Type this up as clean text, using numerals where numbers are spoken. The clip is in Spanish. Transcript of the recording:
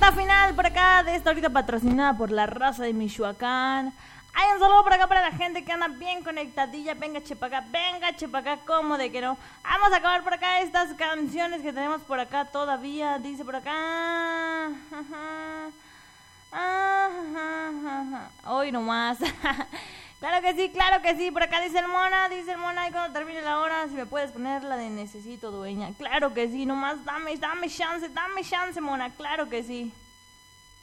recta final por acá de esta ahorita patrocinada por la raza de Michoacán. Hay un saludo por acá para la gente que anda bien conectadilla. Venga, chepacá, ¿cómo de que no? Vamos a acabar por acá estas canciones que tenemos por acá todavía. Dice por acá. Hoy nomás. Claro que sí. Por acá dice el Mona. Y cuando termine la hora, si me puedes poner la de Necesito Dueña. Claro que sí, nomás dame chance, Mona. Claro que sí.